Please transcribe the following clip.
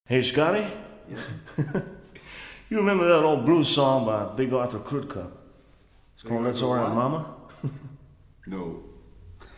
Hey, Scotty? Yeah. You remember that old blues song by Big Arthur Krutka? It's called Let's Orient Mama? No.